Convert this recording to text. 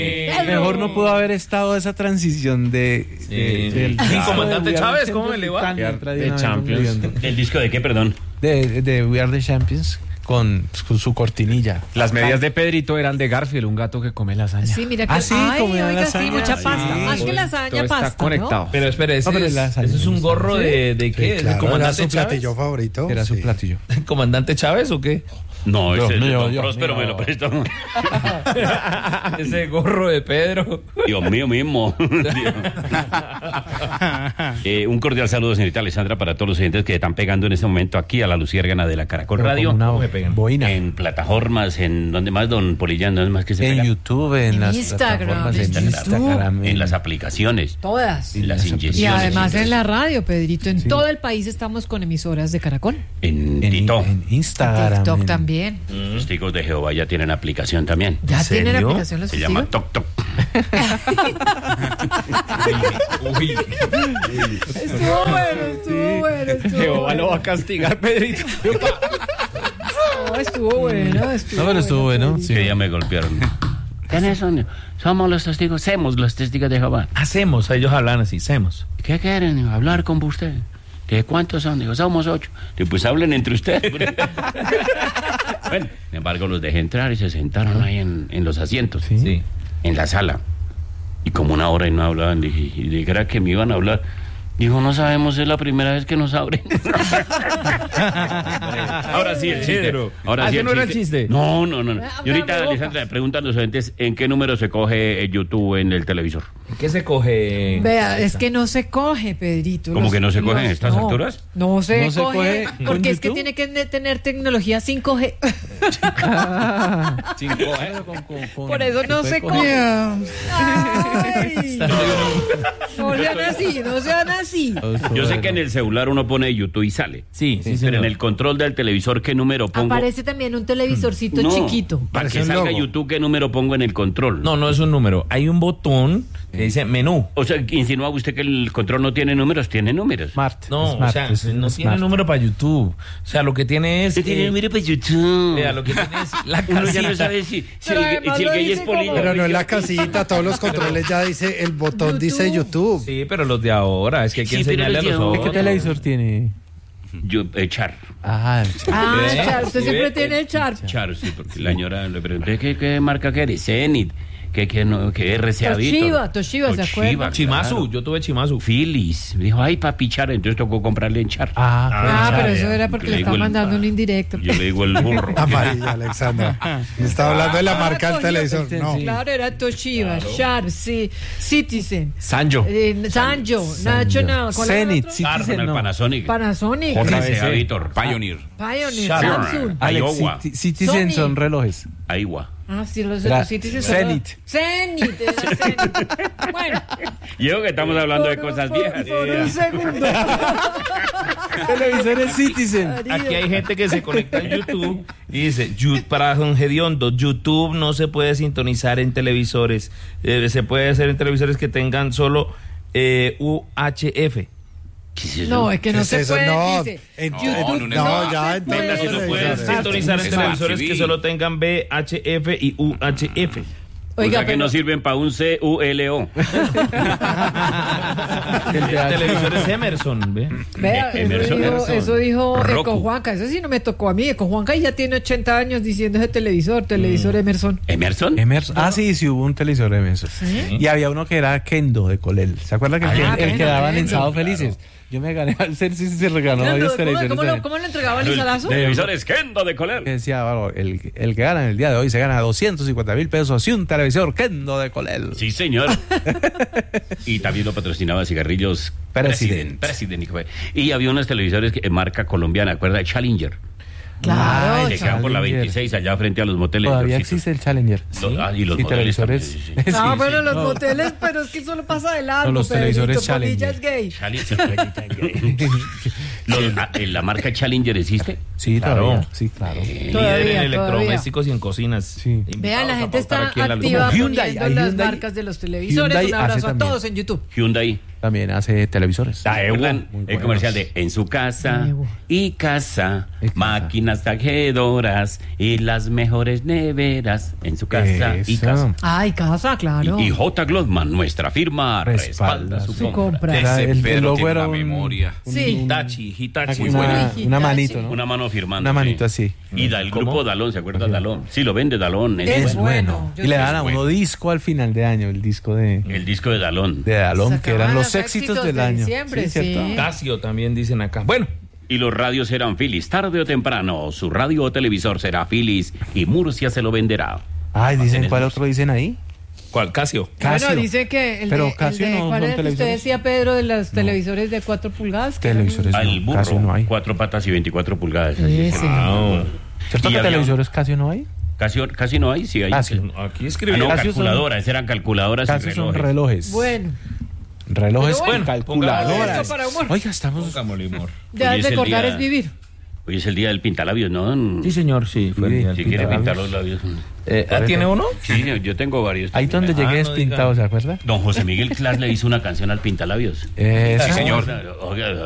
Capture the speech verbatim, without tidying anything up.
Mejor no pudo haber estado esa transición de... Sí. de del Sí, disco comandante de We Are Chávez, the ¿cómo me le va? Champions, De de una vez Champions. olvidando. ¿El disco de qué, perdón? De, de We Are the Champions con, con su cortinilla. Las medias de Pedrito eran de Garfield, un gato que come lasaña. Sí, mira que Ah, sí, ay, como la oiga, lasaña. sí, mucha Sí. pasta. Más que Todo lasaña, está pasta, conectado. Pero espere, ese, No, pero es, la ese es un lasaña, gorro de, de qué? Sí, ¿Es claro, el era comandante su Chávez? platillo favorito. Era su sí. platillo. ¿Comandante Chávez o qué? No, Dios ese es de mío, Don Dios Próspero, mío. me lo prestó. Ese gorro de Pedro. Dios mío mismo. Dios. Eh, un cordial saludo, señorita Alessandra, para todos los oyentes que están pegando en este momento aquí a la Luciérgana de la Caracol Pero Radio. como una me pegan. boina. En plataformas, en donde más, don Polillán, ¿dónde más que se En pega? YouTube, en, En las Instagram, plataformas, en en YouTube. Instagram, En las aplicaciones, Todas. en las Y inyecciones. además en la radio, Pedrito. En Sí. todo el país estamos con emisoras de Caracol. En en, Tito. en Instagram. TikTok en- también. Los testigos de Jehová ya tienen aplicación también. ¿Ya ¿En tienen serio? aplicación los Se llama testigos? Toc Toc. Uy, Estuvo bueno, estuvo bueno, estuvo Jehová lo va a bueno. castigar, Pedrito. No, estuvo bueno, estuvo No, pero estuvo bueno. Pedrito. Sí. Que ya me golpearon. ¿Quiénes son? Somos los testigos, somos los testigos de Jehová. hacemos, ellos hablan así, hacemos. ¿Qué quieren? Hablar con usted. ¿De cuántos son? Digo, somos ocho. Digo, pues hablen entre ustedes. Bueno, sin embargo, los dejé entrar y se sentaron ahí en, en los asientos, Sí. Sí. en la sala. Y como una hora y no hablaban, dije, y dijera que me iban a hablar. Dijo, no sabemos, es la primera vez que nos abren. Ahora sí, el chiste. Pedro. Ahora ¿Ah, sí, ese no era el chiste? No, no, no. no. Ah, Y ahorita, abre la boca. Alessandra, preguntan los oyentes en qué número se coge el YouTube en el televisor. ¿Qué se coge? Vea, es que no se coge, Pedrito. ¿Cómo Los- que no se coge en los- estas no, alturas? No se ¿No se coge, coge con porque es que YouTube? tiene que ne- tener tecnología cinco G. Con- con- con- Por eso no se coge. Ay. No sean así, no sean así. Yo sé que en el celular uno pone YouTube y sale. Sí, sí, Pero señor. en el control del televisor, ¿qué número pongo? Aparece también un televisorcito No, chiquito. Para Parece que un salga logo. YouTube, ¿qué número pongo en el control? No, no es un número. Hay un botón que dice menú. O sea, insinúa usted que el control no tiene números, tiene números. Smart. No, Smart, o sea, es no un tiene smart. número para YouTube. O sea, lo que tiene es... Usted tiene eh, número para YouTube. Vea, lo que tiene es la Uno ya casita. no sabe si, si Pero el, además si el lo gay dice es como- político. Pero no en la casita, todos los controles ya dice, el botón dice YouTube. Sí, pero los de ahora, es que hay que Sí, pero enseñarle a los de los ahora- ¿Qué otros. televisor tiene? Yo, eh, Char. Ah, Ah, ¿Ve? Char, usted ¿Sí siempre ve? tiene el Char. Char, sí, porque la señora le pregunté, ¿qué, qué marca que eres? Zenit. ¿Qué, qué, no, qué R C A Toshiba, Toshiba, ¿se acuerda? Chimazu, yo tuve Chimazu. Philips. Me dijo, ay, papi, Char. Entonces tocó comprarle en Char. ah, Ah, pues, pero ya, eso ya. era porque Yo le le estaba digo el- mandando un indirecto. Yo le digo el burro. Amarilla, Alexandra. Estaba hablando de la marca del Toshiba. televisor. No. Claro, era Toshiba, Sharp, sí, Citizen, Sanjo. eh, Sanjo, National, ¿cuál era el Zenit, otro? sí, Carmen, dicen, el no. Panasonic. Panasonic, R C A Víctor. Pioneer. Pioneer, Sharp. Samsung. Alex, Iowa. Citi- Citizen Sony. son relojes. Iowa. Ah, sí, los de Era los Citizen. son- Zenit. Zenit, era Zenit. Bueno. Y yo que estamos hablando de por- cosas por- viejas. Por un segundo. Televisores Citizen. Aquí hay gente que se conecta en YouTube y dice, "Yu- para Don Gediondo, YouTube no se puede sintonizar en televisores. Eh, se puede hacer en televisores que tengan solo eh, U H F. ¿Qué es eso? No, es que ¿Qué no es se eso? puede, No, dice. en- YouTube en- no, no, ya se en puede todos Si los no pueden televisores. sintonizar en Eso, televisores T V. que solo tengan V H F y U H F. O Oiga, sea que pero- no sirven para un C U L O. Televisores Emerson, ¿ve? Vea, eso Emerson, dijo, Emerson. eso dijo Roku. Eco Juanca, eso sí no me tocó a mí. Eco Juanca ya tiene ochenta años diciendo ese televisor, televisor Emerson. ¿Emerson? Emerson. Ah, sí, sí, hubo un televisor Emerson. ¿Sí? Y había uno que era Kendo de Colel. ¿Se acuerda que el, Ah, que, el Kendo, que daban en Kendo, Sábado Felices? Yo me gané al ser si se regaló ¿Cómo, varios cómo, televisores. cómo lo, de- cómo lo entregaba Lizarazo? Televisores Kendo de que Coler. decía, bueno, el, el que gana en el día de hoy se gana doscientos cincuenta mil pesos y un televisor Kendo de Colel. Sí, señor. Y también lo patrocinaba Cigarrillos President. President. President. Y había unos televisores que, marca colombiana, ¿acuerda? Challenger. Claro, Ay, Que quedan por la Challenger. veintiséis, allá frente a los moteles. Todavía Yorcitos. existe el Challenger. Lo- ah, y los Sí, moteles televisores. también, sí, sí. Ah, Sí, bueno, sí. los No. moteles, pero es que solo pasa de largo. No, los Pedrito, televisores Polilla Challenger. es gay. Challenger. Los- ah, eh, ¿La marca Challenger existe? Sí, Claro. todavía. Sí, claro. Eh, Todavía, Líder en todavía. electrodomésticos y en cocinas. Sí. Invitados Vean, la a gente pautar está aquí en la activa Luna. Hyundai, poniendo hay las Hyundai- marcas de los televisores. Hyundai Un abrazo hace a también. todos en YouTube. Hyundai. También hace televisores. Ah, ¿se acuerdan? muy El buenos. comercial de En su casa Evo. y casa, Y casa. máquinas tajedoras y las mejores neveras. En su casa y Eso. casa. Ay, casa, claro. Y, y J. Glotman, nuestra firma, Respalda respalda, su, su compra. compra. Era Ese el- el Pedro logo tiene era una un- memoria. Sí. Hitachi, Hitachi. Una, buena. una manito, ¿no? Una mano firmando. Una manito sí. así. Y da el ¿Cómo? grupo Dalón, ¿se acuerda de Dalón? Sí, lo vende Dalón. Es, Es bueno. bueno. Yo Y le sé. dan a uno disco al final de año, el disco de, El disco de Dalón. de Dalón, que Sacaban eran los los éxitos éxitos del de año. diciembre, ¿cierto? sí. Casio también dicen acá. Bueno, Y los radios serán Philips. Tarde o temprano, su radio o televisor será Philips y Murcia se lo venderá. Ay, dicen, Almacenes ¿cuál Murcia. otro dicen ahí? ¿cuál? Casio. Casio. Bueno, dice que el Pero de, el Casio de- no ¿cuál son era el que usted televisores. decía, Pedro, de los televisores de cuatro pulgadas? que eran- Televisores Al no, burro, Casio no hay. cuatro patas y veinticuatro pulgadas. así Ese. se- Ah, ¿Cierto Y que había- televisores Casio no hay? Casi, casi no hay, sí hay. Casio. aquí Ah, escribió. no, Casio son- calculadoras, eran calculadoras y Casio son relojes. relojes. Bueno, Relojes Pero bueno, con calculadoras. esto para humor. Oiga, estamos... Pongámosle humor. ya Hoy es el recordar día- es vivir. Hoy es el día del pintalabios, ¿no? don? Sí, señor, sí. Fue Sí, el día del Si quiere pintalabios. pintar los labios. Eh, ¿ah, ¿Tiene uno? Sí, yo tengo varios. Ahí también. donde Ah, llegué es no diga. pintado, ¿se acuerda? Don José Miguel Clark le hizo una canción al pintalabios. Eso. Sí, señor. Oiga,